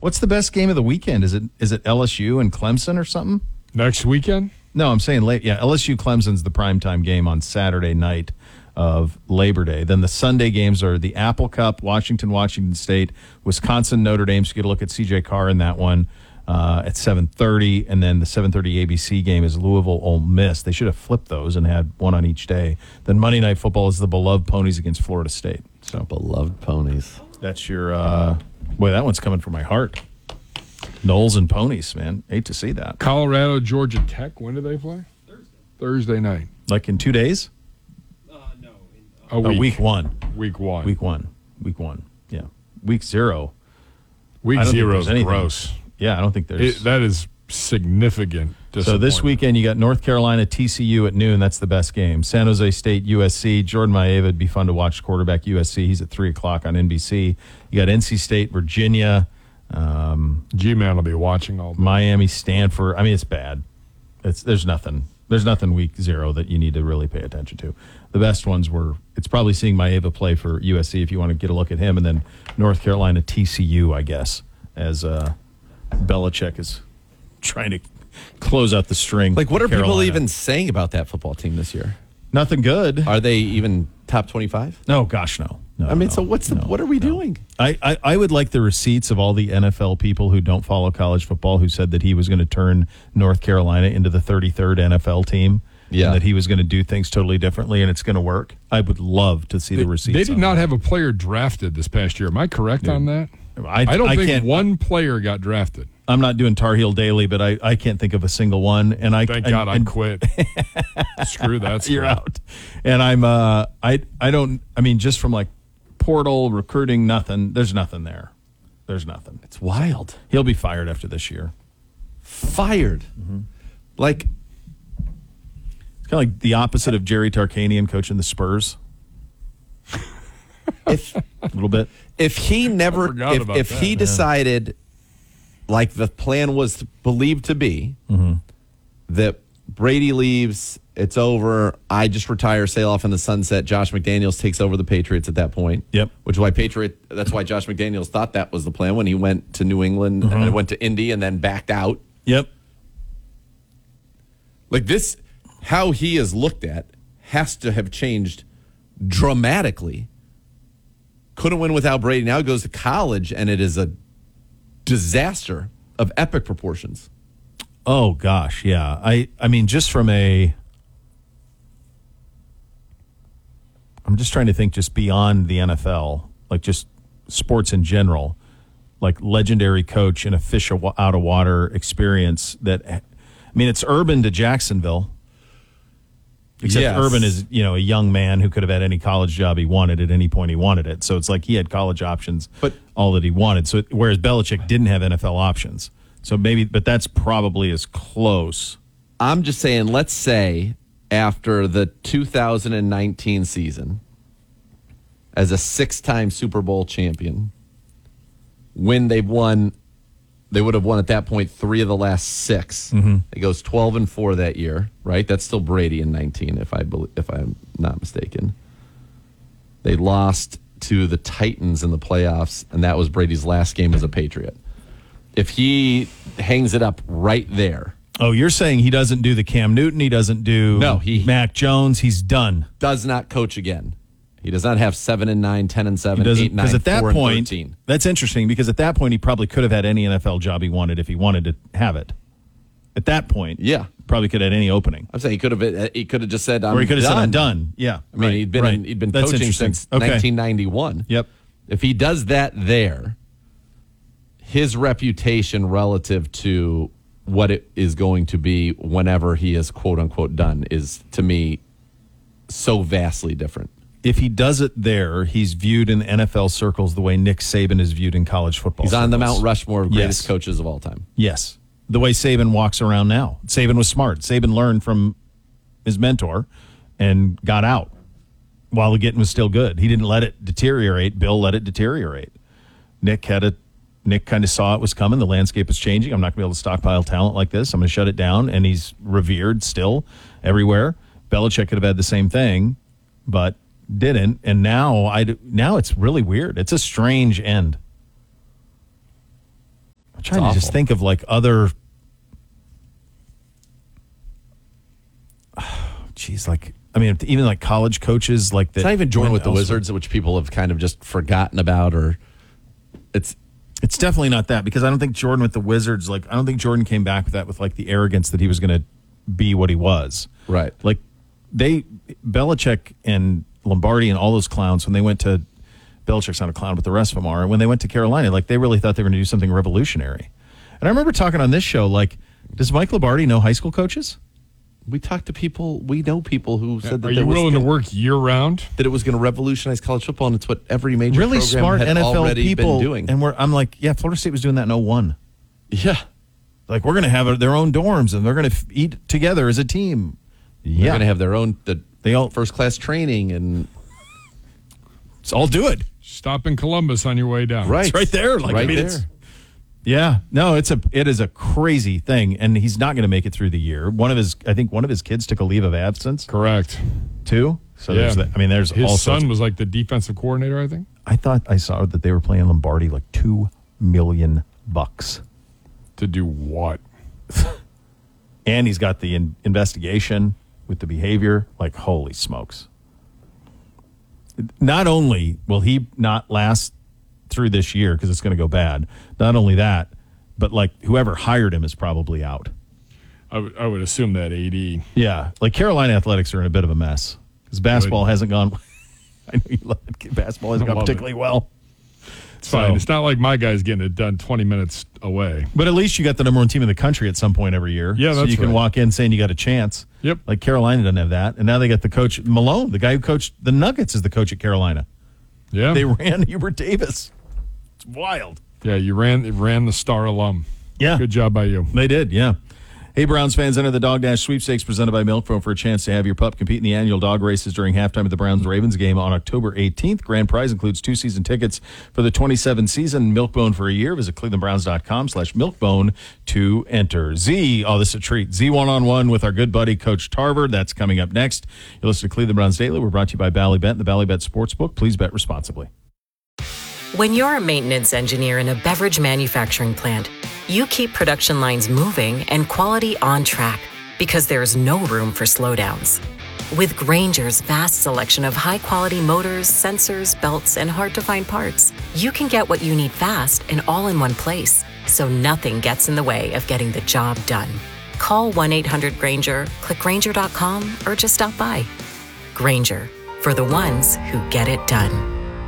What's the best game of the weekend? Is it LSU and Clemson or something? Next weekend? No, I'm saying late. Yeah, LSU Clemson's the primetime game on Saturday night of Labor Day. Then the Sunday games are the Apple Cup, Washington State, Wisconsin, Notre Dame. So you get a look at C.J. Carr in that one at 7:30, and then the 7:30 ABC game is Louisville Ole Miss. They should have flipped those and had one on each day. Then Monday Night Football is the beloved Ponies against Florida State. So beloved Ponies. That's your boy. That one's coming from my heart. Knowles and Ponies, man. Hate to see that. Colorado, Georgia Tech. When do they play? Thursday night. Like in 2 days? No. Week one. Week one. Yeah. Week 0. Week 0 is gross. Yeah, I don't think there's. That is significant. So this weekend, you got North Carolina, TCU at noon. That's the best game. San Jose State, USC. Jordan Maeva would be fun to watch. Quarterback USC. He's at 3 o'clock on NBC. You got NC State, Virginia. G-Man will be watching all day. Miami, Stanford. I mean, it's bad. There's nothing week 0 that you need to really pay attention to. The best ones it's probably seeing Maeva play for USC if you want to get a look at him, and then North Carolina, TCU, I guess, as Belichick is trying to close out the string. Like, what are Carolina. people even saying about that football team this year? Nothing good. Are they even top 25? No, gosh, no. So what are we doing? I would like the receipts of all the NFL people who don't follow college football who said that he was going to turn North Carolina into the 33rd NFL team. Yeah. And that he was going to do things totally differently and it's going to work. I would love to see the receipts. They did not have a player drafted this past year. Am I correct on that? I don't think one player got drafted. I'm not doing Tar Heel Daily, but I can't think of a single one. And Thank God I quit. Screw that. You're out. And just from like portal, recruiting, nothing. There's nothing there. There's nothing. It's wild. He'll be fired after this year. Fired? Mm-hmm. Like, it's kind of like the opposite of Jerry Tarkanian coaching the Spurs. A little bit. If he decided, like the plan was believed to be, that Brady leaves, it's over, I just retire, sail off in the sunset, Josh McDaniels takes over the Patriots at that point. Yep. That's why Josh McDaniels thought that was the plan when he went to New England and went to Indy and then backed out. Yep. Like this, how he is looked at has to have changed dramatically. Couldn't win without Brady. Now he goes to college, and it is a disaster of epic proportions. Oh, gosh, yeah. I mean, just from I'm just trying to think just beyond the NFL, like just sports in general, like legendary coach and a fish out of water experience it's Urban to Jacksonville. Except yes. Urban is, a young man who could have had any college job he wanted at any point he wanted it. So it's like he had college options, all that he wanted. So whereas Belichick didn't have NFL options. So but that's probably as close. I'm just saying, let's say after the 2019 season, as a 6-time Super Bowl champion, when they would have won at that point 3 of the last 6. Mm-hmm. It goes 12-4 that year, right? That's still Brady in 19, if I'm not mistaken. They lost to the Titans in the playoffs, and that was Brady's last game as a Patriot. If he hangs it up right there. Oh, you're saying he doesn't do the Cam Newton, he doesn't do Mac Jones, he's done. Does not coach again. He does not have 7-9, 10-7, 8-9, because at that 4 point, 13. That's interesting because at that point he probably could have had any NFL job he wanted if he wanted to have it. At that point, yeah, probably could have had any opening. I'm saying he could have just said, "I'm or he could have done. said, "I'm done." Yeah, I mean he'd been That's coaching since 1991. Yep. If he does that there, his reputation relative to what it is going to be whenever he is quote unquote done is, to me, so vastly different. If he does it there, he's viewed in NFL circles the way Nick Saban is viewed in college football. He's circles. on the Mount Rushmore of greatest coaches of all time. Yes. The way Saban walks around now. Saban was smart. Saban learned from his mentor and got out while the getting was still good. He didn't let it deteriorate. Bill let it deteriorate. Nick kind of saw it was coming. The landscape was changing. I'm not going to be able to stockpile talent like this. I'm going to shut it down. And he's revered still everywhere. Belichick could have had the same thing, but didn't. And now it's really weird. It's a strange end. trying to just think of like other. Geez, like I mean, even like college coaches, like that. It's not even Jordan with the Wizards, which people have kind of just forgotten about, or it's definitely not that, because I don't think Jordan with the Wizards, like I don't think Jordan came back with that with like the arrogance that he was going to be what he was. Right. Like Belichick and Lombardi and all those clowns, when they went to, Belichick's not a clown, but the rest of them are. And when they went to Carolina, like they really thought they were going to do something revolutionary. And I remember talking on this show, like, does Mike Lombardi know high school coaches? We talked to people, we know people who said that are you willing to work year round? That it was going to revolutionize college football, and it's what every major really program smart had NFL already people been doing. And I'm like, yeah, Florida State was doing that in 01. Yeah. Like, we're going to have their own dorms, and they're going to eat together as a team. Yeah. They're going to have their own first-class training, and it's all do it. Stop in Columbus on your way down. Right. It's right there. Like, right I mean, there. it's... Yeah, no, it is a crazy thing, and he's not going to make it through the year. I think one of his kids took a leave of absence. Correct. Too. So yeah. there's his all son was like the defensive coordinator, I think. I thought I saw that they were playing Lombardi like $2 million. To do what? And he's got the investigation with the behavior. Like, holy smokes! Not only will he not last through this year because it's going to go bad. Not only that, but like whoever hired him is probably out. I would assume that AD. Yeah, like Carolina athletics are in a bit of a mess because basketball hasn't gone. I know you love it. Basketball hasn't gone particularly well. It's fine. It's not like my guy's getting it done 20 minutes away. But at least you got the number one team in the country at some point every year. Yeah, that's so you can right. walk in saying you got a chance. Yep. Like Carolina doesn't have that, and now they got the coach Malone, the guy who coached the Nuggets, is the coach at Carolina. Yeah. They ran Hubert Davis. It's wild. Yeah, you ran the star alum. Yeah. Good job by you. They did, yeah. Hey, Browns fans, enter the Dog Dash sweepstakes presented by Milk Phone for a chance to have your pup compete in the annual dog races during halftime of the Browns-Ravens game on October 18th. Grand prize includes 2 season tickets for the 27 season, Milkbone for a year. Visit clevelandbrowns.com/milkbone to enter. This is a treat. Z one-on-one with our good buddy, Coach Tarver. That's coming up next. You'll listen to Cleveland Browns Daily. We're brought to you by Ballybet and the Ballybet Sportsbook. Please bet responsibly. When you're a maintenance engineer in a beverage manufacturing plant, you keep production lines moving and quality on track because there's no room for slowdowns. With Grainger's vast selection of high-quality motors, sensors, belts, and hard-to-find parts, you can get what you need fast and all in one place, so nothing gets in the way of getting the job done. Call 1-800-GRAINGER, click Grainger.com, or just stop by. Grainger, for the ones who get it done.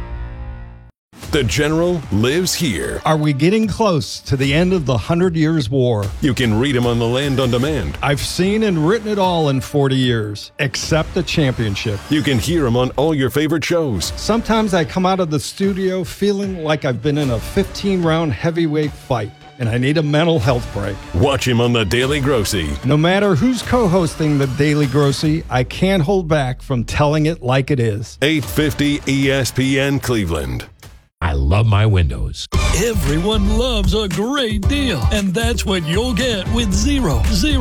The General lives here. Are we getting close to the end of the 100 Years' War? You can read him on the Land on Demand. I've seen and written it all in 40 years, except the championship. You can hear him on all your favorite shows. Sometimes I come out of the studio feeling like I've been in a 15-round heavyweight fight, and I need a mental health break. Watch him on The Daily Grossy. No matter who's co-hosting The Daily Grossy, I can't hold back from telling it like it is. 850 ESPN Cleveland. I love my windows. Everyone loves a great deal, and that's what you'll get with 000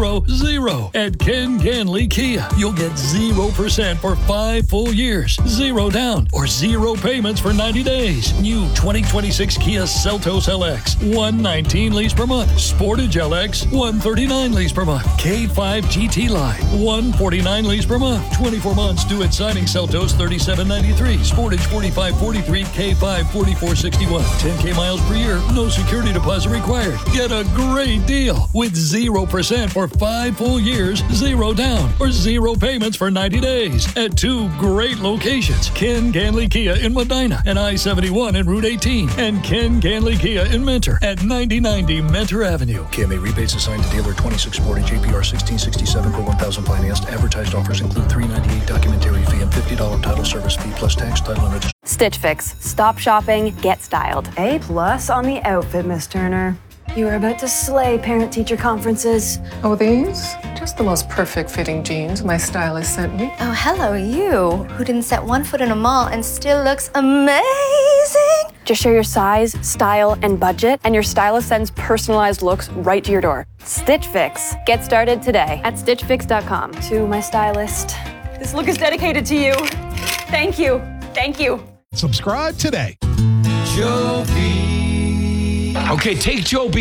at Ken Ganley Kia. You'll get 0% for 5 full years, 0 down, or 0 payments for 90 days. New 2026 Kia Seltos LX, $119 lease per month. Sportage LX, $139 lease per month. K5 GT Line, $149 lease per month. 24 months due at signing. Seltos $37.93. Sportage $45.43. K5 $44.61. 10K miles per year. No security deposit required. Get a great deal with 0% for 5 full years, 0 down, or 0 payments for 90 days at 2 great locations. Ken Ganley Kia in Medina and I-71 and Route 18, and Ken Ganley Kia in Mentor at 9090 Mentor Avenue. KMA rebates assigned to dealer 26 Sportage APR 1667 per 1,000 financed. Advertised offers include $398 documentary fee and $50 title service fee plus tax, title, and registration. Stitch Fix. Stop shopping, get styled. A+ on the outfit, Miss Turner. You are about to slay parent-teacher conferences. Oh, these? Just the most perfect fitting jeans my stylist sent me. Oh, hello, you, who didn't set one foot in a mall and still looks amazing. Just share your size, style, and budget, and your stylist sends personalized looks right to your door. Stitch Fix. Get started today at StitchFix.com. To my stylist, this look is dedicated to you. Thank you. Thank you. Subscribe today. Joe B. Okay, take Joe B.